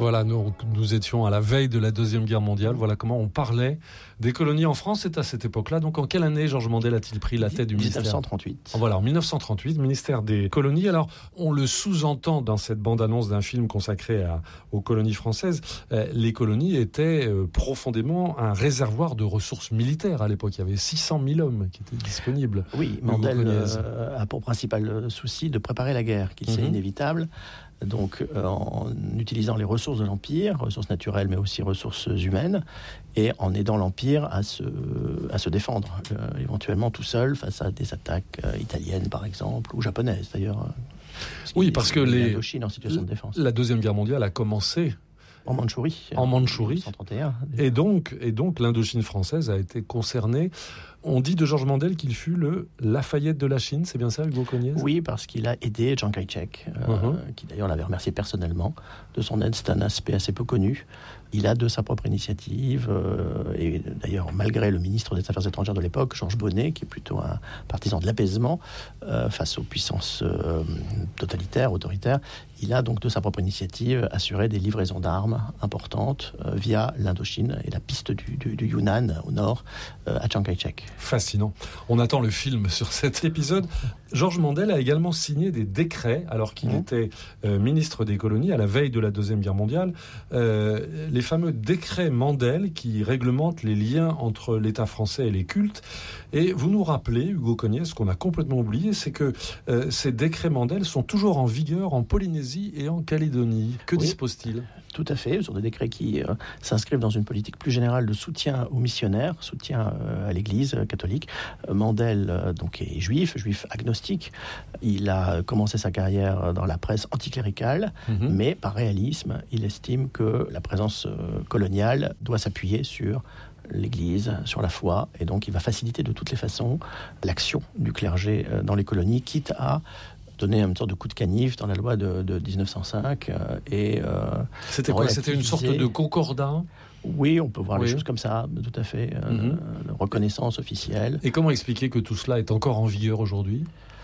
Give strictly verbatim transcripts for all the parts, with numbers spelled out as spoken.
Voilà, nous, nous étions à la veille de la Deuxième Guerre mondiale. Voilà comment on parlait des colonies en France. C'est à cette époque-là. Donc, en quelle année Georges Mandel a-t-il pris la tête du ministère ? dix-neuf cent trente-huit. Voilà, en dix-neuf cent trente-huit, ministère des colonies. Alors, on le sous-entend dans cette bande-annonce d'un film consacré à, aux colonies françaises. Euh, les colonies étaient euh, profondément un réservoir de ressources militaires à l'époque. Il y avait six cent mille hommes qui étaient disponibles. Oui, Mandel euh, a pour principal souci de préparer la guerre, qui mm-hmm. c'est inévitable. Donc, euh, en utilisant les ressources de l'Empire, ressources naturelles, mais aussi ressources humaines, et en aidant l'Empire à se, à se défendre, euh, éventuellement tout seul, face à des attaques euh, italiennes, par exemple, ou japonaises, d'ailleurs. Oui, parce que les, l'Indochine en situation de défense. La Deuxième Guerre mondiale a commencé en Mandchourie. En Mandchourie. mille neuf cent trente et un. Et donc, et donc, l'Indochine française a été concernée. On dit de Georges Mandel qu'il fut le Lafayette de la Chine, c'est bien ça, Hugo Cogniez ? Oui, parce qu'il a aidé Chiang Kai-shek, euh, uh-huh. qui d'ailleurs l'avait remercié personnellement de son aide. C'est un aspect assez peu connu. Il a de sa propre initiative, euh, et d'ailleurs, malgré le ministre des Affaires étrangères de l'époque, Georges Bonnet, qui est plutôt un partisan de l'apaisement euh, face aux puissances euh, totalitaires, autoritaires, il a donc de sa propre initiative assuré des livraisons d'armes importantes euh, via l'Indochine et la piste du, du, du Yunnan au nord euh, à Chiang Kai-shek. Fascinant. On attend le film sur cet épisode. Georges Mandel a également signé des décrets alors qu'il mmh. était euh, ministre des colonies à la veille de la Deuxième Guerre mondiale. Euh, les fameux décrets Mandel qui réglementent les liens entre l'État français et les cultes. Et vous nous rappelez, Hugo Cogniez, ce qu'on a complètement oublié, c'est que euh, ces décrets Mandel sont toujours en vigueur en Polynésie et en Calédonie. Que oui. disposent-ils ? Tout à fait, ce sont des décrets qui euh, s'inscrivent dans une politique plus générale de soutien aux missionnaires, soutien euh, à l'Église euh, catholique. Euh, Mandel euh, donc est juif, juif agnostique. Il a commencé sa carrière dans la presse anticléricale, mm-hmm. mais par réalisme, il estime que la présence euh, coloniale doit s'appuyer sur l'Église, sur la foi, et donc il va faciliter de toutes les façons l'action du clergé euh, dans les colonies, quitte à donner une sorte de coup de canif dans la loi de, de dix-neuf cent cinq. Euh, et, euh, C'était quoi ? C'était une sorte de concordat ? Oui, on peut voir oui. les choses comme ça, tout à fait. Euh, mm-hmm. Reconnaissance officielle. Et comment expliquer que tout cela est encore en vigueur aujourd'hui ?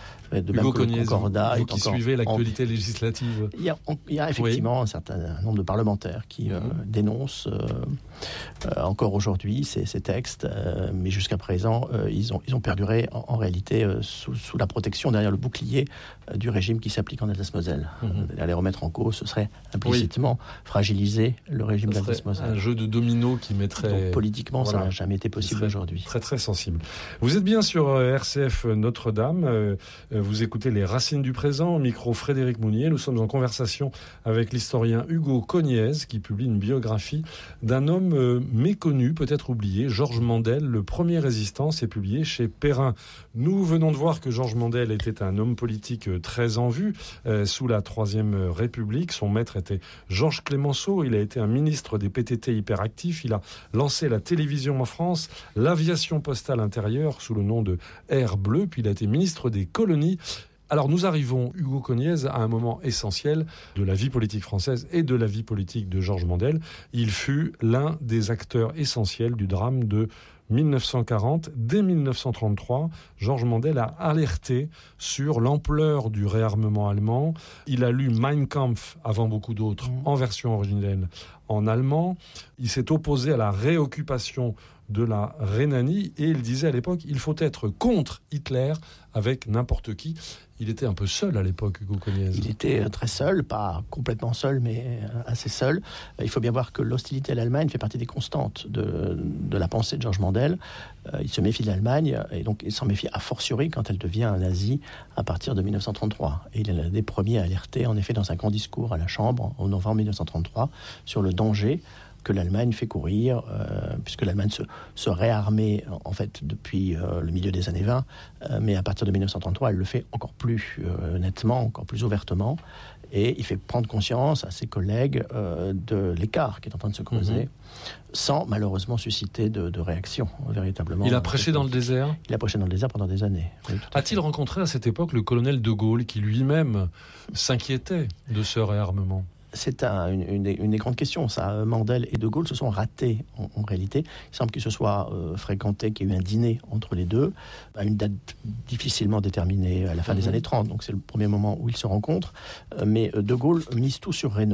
De Hugo Cogniez, vous qui suivez l'actualité en... législative. Il y a, on, il y a effectivement oui. un certain nombre de parlementaires qui mm-hmm. euh, dénoncent euh, euh, encore aujourd'hui ces, ces textes, euh, mais jusqu'à présent, euh, ils, ont, ils ont perduré en, en réalité euh, sous, sous la protection, derrière le bouclier euh, du régime qui s'applique en Alsace-Moselle. Mm-hmm. Euh, les remettre en cause, ce serait implicitement oui. fragiliser le régime d'Alsace-Moselle. Un jeu de domino qui mettrait... Donc, politiquement, voilà. ça n'a jamais été possible aujourd'hui. Très très sensible. Vous êtes bien sur R C F Notre-Dame. Euh, Vous écoutez Les Racines du Présent, au micro Frédéric Mounier. Nous sommes en conversation avec l'historien Hugo Cogniez, qui publie une biographie d'un homme euh, méconnu, peut-être oublié, Georges Mandel. Le premier résistant, c'est publié chez Perrin. Nous venons de voir que Georges Mandel était un homme politique très en vue euh, sous la Troisième République. Son maître était Georges Clemenceau. Il a été un ministre des P T T hyperactif. Il a lancé la télévision en France, l'aviation postale intérieure sous le nom de Air Bleu, puis il a été ministre des colonies. Alors nous arrivons, Hugo Cogniez, à un moment essentiel de la vie politique française et de la vie politique de Georges Mandel. Il fut l'un des acteurs essentiels du drame de dix-neuf cent quarante. Dès dix-neuf cent trente-trois, Georges Mandel a alerté sur l'ampleur du réarmement allemand. Il a lu Mein Kampf avant beaucoup d'autres, en version originelle en allemand. Il s'est opposé à la réoccupation de la Rhénanie et il disait à l'époque il faut être contre Hitler avec n'importe qui. Il était un peu seul à l'époque, Hugo Cogniez. Il était très seul, pas complètement seul, mais assez seul. Il faut bien voir que l'hostilité à l'Allemagne fait partie des constantes de, de la pensée de Georges Mandel. Il se méfie de l'Allemagne et donc il s'en méfie a fortiori quand elle devient un nazi à partir de dix-neuf cent trente-trois. Et il est l'un des premiers à alerter, en effet, dans un grand discours à la Chambre en novembre dix-neuf cent trente-trois sur le danger que l'Allemagne fait courir, euh, puisque l'Allemagne se, se réarmait en fait depuis euh, le milieu des années vingt, euh, mais à partir de dix-neuf cent trente-trois, elle le fait encore plus euh, nettement, encore plus ouvertement, et il fait prendre conscience à ses collègues euh, de l'écart qui est en train de se creuser, mmh. sans malheureusement susciter de, de réaction, véritablement. Il a prêché dans le désert ? Il a prêché dans le désert pendant des années. Oui, a-t-il rencontré à cette époque le colonel de Gaulle, qui lui-même s'inquiétait de ce réarmement ? C'est un, une, une, des, une des grandes questions, ça. Mandel et de Gaulle se sont ratés, en, en réalité. Il semble qu'il se soit euh, fréquenté, qu'il y a eu un dîner entre les deux, à une date difficilement déterminée, à la fin mmh. des années trente. Donc c'est le premier moment où ils se rencontrent. Euh, mais de Gaulle mise tout sur Reynaud.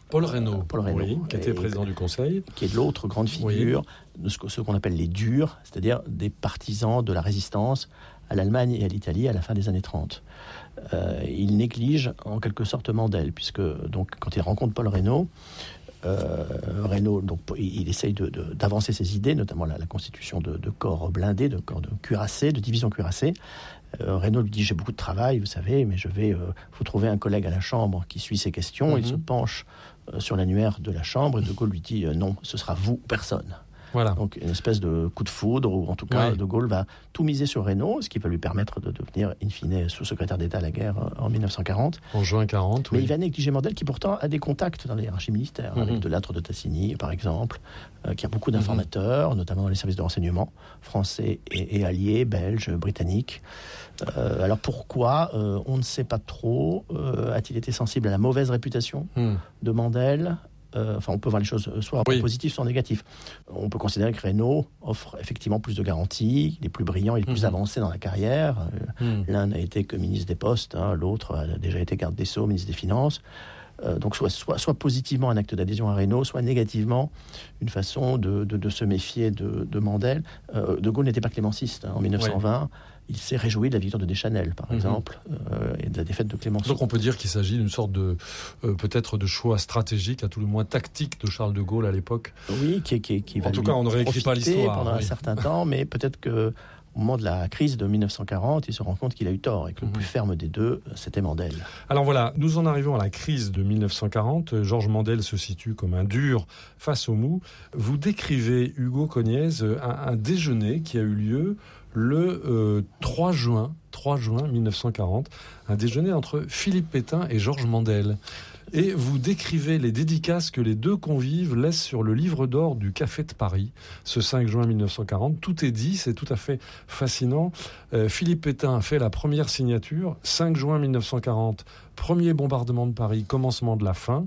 Paul Reynaud, Paul Reynaud oui, qui était président du Conseil. Qui est l'autre grande figure oui. de ce, ce qu'on appelle les durs, c'est-à-dire des partisans de la résistance à l'Allemagne et à l'Italie à la fin des années trente. Euh, il néglige en quelque sorte Mandel, puisque donc, quand il rencontre Paul Reynaud, euh, Reynaud donc, il, il essaye de, de, d'avancer ses idées, notamment la, la constitution de, de corps blindés, de corps de cuirassés, de divisions cuirassées. Euh, Reynaud lui dit « J'ai beaucoup de travail, vous savez, mais je vais euh, vous trouver un collègue à la Chambre qui suit ces questions. Mm-hmm. » Il se penche euh, sur l'annuaire de la Chambre et De Gaulle lui dit euh, « Non, ce sera vous, personne. » Voilà. Donc une espèce de coup de foudre, ou en tout cas, ouais. De Gaulle va tout miser sur Reynaud, ce qui va lui permettre de devenir, in fine, sous-secrétaire d'État à la guerre en dix-neuf cent quarante. En juin quarante, Mais oui. il va négliger Mandel, qui pourtant a des contacts dans les hiérarchies militaires, mm-hmm. avec Delattre de Tassigny, par exemple, euh, qui a beaucoup d'informateurs, mm-hmm. notamment dans les services de renseignement, français et, et alliés, belges, britanniques. Euh, alors pourquoi euh, on ne sait pas trop. Euh, a-t-il été sensible à la mauvaise réputation mm. de Mandel ? Euh, enfin, on peut voir les choses soit oui. positives, soit négatives. On peut considérer que Reynaud offre effectivement plus de garanties, il est plus brillant, il est plus mmh. avancé dans la carrière. Mmh. L'un n'a été que ministre des Postes, hein, l'autre a déjà été garde des Sceaux, ministre des Finances. Euh, donc soit, soit, soit positivement un acte d'adhésion à Reynaud, soit négativement une façon de, de, de se méfier de, de Mandel. Euh, de Gaulle n'était pas clémenciste hein, en dix-neuf cent vingt. Oui. Il s'est réjoui de la victoire de Deschanel, par mmh. exemple, euh, et de la défaite de Clémenceau. Donc on peut dire qu'il s'agit d'une sorte de, euh, peut-être de choix stratégique, à tout le moins tactique, de Charles de Gaulle à l'époque. Oui, qui, qui, qui va en tout cas, on ne réécrit pas l'histoire pendant oui. un certain temps, mais peut-être que au moment de la crise de dix-neuf cent quarante, il se rend compte qu'il a eu tort et que mmh. le plus ferme des deux, c'était Mandel. Alors voilà, nous en arrivons à la crise de dix-neuf cent quarante. Georges Mandel se situe comme un dur face au mou. Vous décrivez, Hugo Cognez, un, un déjeuner qui a eu lieu le euh, trois juin dix-neuf cent quarante, un déjeuner entre Philippe Pétain et Georges Mandel. Et vous décrivez les dédicaces que les deux convives laissent sur le livre d'or du Café de Paris, ce cinq juin dix-neuf cent quarante. Tout est dit, c'est tout à fait fascinant. Euh, Philippe Pétain fait la première signature, cinq juin dix-neuf cent quarante, premier bombardement de Paris, commencement de la fin.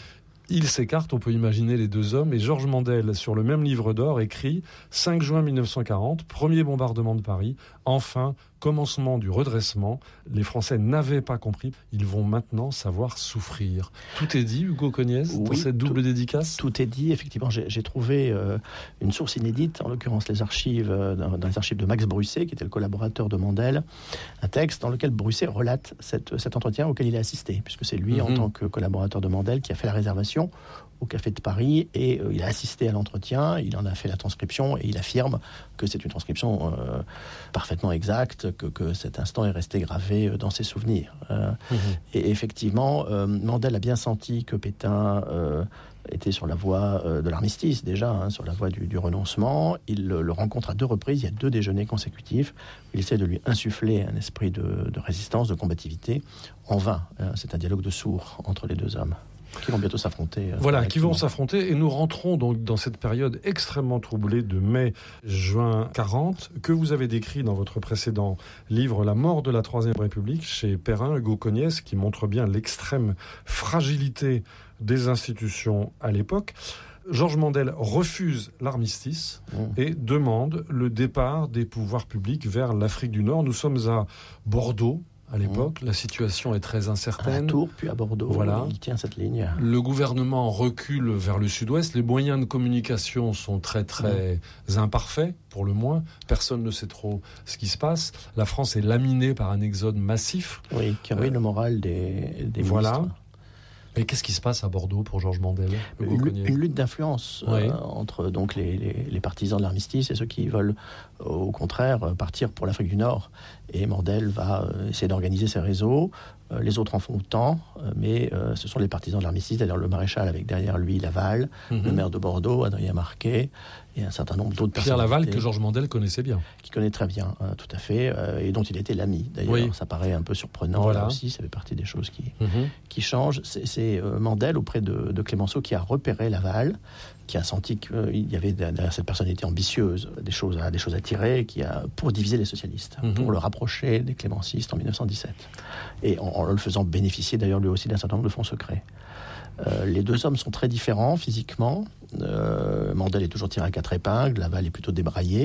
Ils s'écartent, on peut imaginer les deux hommes, et Georges Mandel, sur le même livre d'or, écrit cinq juin dix-neuf cent quarante, premier bombardement de Paris, enfin, commencement du redressement. Les Français n'avaient pas compris, ils vont maintenant savoir souffrir. Tout est dit, Hugo Cognez, oui, dans cette double tout, dédicace ? Tout est dit, effectivement. J'ai, j'ai trouvé euh, une source inédite, en l'occurrence les archives, euh, dans, dans les archives de Max Brusset, qui était le collaborateur de Mandel, un texte dans lequel Brusset relate cette, cet entretien auquel il a assisté, puisque c'est lui, mm-hmm. en tant que collaborateur de Mandel, qui a fait la réservation au Café de Paris, et euh, il a assisté à l'entretien, il en a fait la transcription, et il affirme que c'est une transcription euh, parfaitement exacte, que, que cet instant est resté gravé dans ses souvenirs. Euh, mmh. Et effectivement, euh, Mandel a bien senti que Pétain euh, était sur la voie euh, de l'armistice, déjà, hein, sur la voie du, du renoncement. Il le, le rencontre à deux reprises, il y a deux déjeuners consécutifs. Il essaie de lui insuffler un esprit de, de résistance, de combativité. En vain, hein, c'est un dialogue de sourds entre les deux hommes, qui vont bientôt s'affronter. Euh, voilà, qui vont s'affronter, et nous rentrons donc dans cette période extrêmement troublée de mai-juin quarante, que vous avez décrit dans votre précédent livre, La mort de la Troisième République, chez Perrin, Hugo Cognez, qui montre bien l'extrême fragilité des institutions à l'époque. Georges Mandel refuse l'armistice mmh. et demande le départ des pouvoirs publics vers l'Afrique du Nord. Nous sommes à Bordeaux, à l'époque, mmh. la situation est très incertaine. À Tours, puis à Bordeaux, voilà. Il tient cette ligne. Le gouvernement recule vers le sud-ouest. Les moyens de communication sont très, très mmh. imparfaits, pour le moins. Personne ne sait trop ce qui se passe. La France est laminée par un exode massif. Oui, qui ruine euh, le moral des, des voilà. ministres. Et qu'est-ce qui se passe à Bordeaux pour Georges Mandel ? Une, une lutte d'influence oui. euh, entre donc, les, les, les partisans de l'armistice et ceux qui veulent, euh, au contraire, partir pour l'Afrique du Nord. Et Mandel va euh, essayer d'organiser ses réseaux. Euh, les autres en font autant, euh, mais euh, ce sont les partisans de l'armistice, c'est-à-dire le maréchal avec derrière lui Laval, mm-hmm. le maire de Bordeaux, Adrien Marquet, et un certain nombre d'autres Pierre Laval, que Georges Mandel connaissait bien. Qui connaît très bien, hein, tout à fait, euh, et dont il était l'ami. D'ailleurs, oui. ça paraît un peu surprenant, voilà. là aussi, ça fait partie des choses qui, mm-hmm. qui changent. C'est, c'est euh, Mandel, auprès de, de Clémenceau, qui a repéré Laval, qui a senti qu'il y avait derrière cette personnalité ambitieuse des choses à, des choses à tirer, qui a, pour diviser les socialistes, mm-hmm. pour le rapprocher des clémencistes en dix-neuf cent dix-sept. Et en, en le faisant bénéficier d'ailleurs lui aussi d'un certain nombre de fonds secrets. Euh, les deux hommes sont très différents physiquement. Euh, Mandel est toujours tiré à quatre épingles, Laval est plutôt débraillé,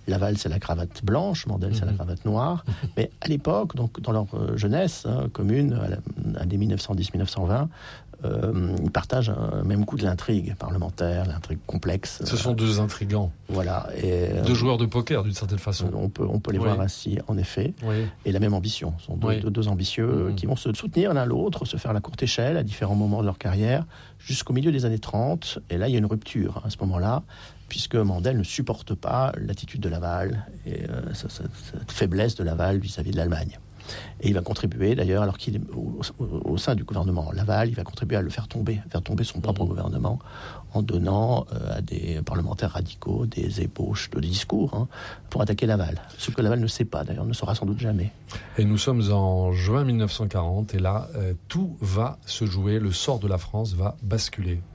Laval, c'est la cravate blanche, Mandel, mmh. c'est la cravate noire. Mais à l'époque, donc dans leur euh, jeunesse hein, commune, à, la, à des mille neuf cent dix mille neuf cent vingt, euh, ils partagent un même coup de l'intrigue parlementaire, l'intrigue complexe. Ce sont deux intrigants. Voilà. Et, euh, deux joueurs de poker, d'une certaine façon. On peut, on peut les oui. voir ainsi, en effet. Oui. Et la même ambition. Ce sont deux, oui. deux, deux ambitieux mmh. qui vont se soutenir l'un l'autre, se faire la courte échelle à différents moments de leur carrière, jusqu'au milieu des années trente. Et là, il y a une rupture hein, à ce moment-là, puisque Mandel ne supporte pas l'attitude de Laval et euh, cette, cette faiblesse de Laval vis-à-vis de l'Allemagne. Et il va contribuer, d'ailleurs, alors qu'il est au, au, au sein du gouvernement Laval, il va contribuer à le faire tomber, faire tomber son propre mmh. gouvernement, en donnant euh, à des parlementaires radicaux des ébauches de discours hein, pour attaquer Laval. Ce que Laval ne sait pas, d'ailleurs, ne saura sans doute jamais. Et nous sommes en juin mille neuf cent quarante, et là, euh, tout va se jouer, le sort de la France va basculer.